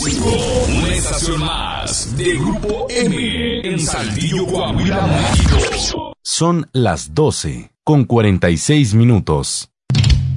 5, una estación más de Grupo M en Saltillo, Coahuila, México. Son las 12:46.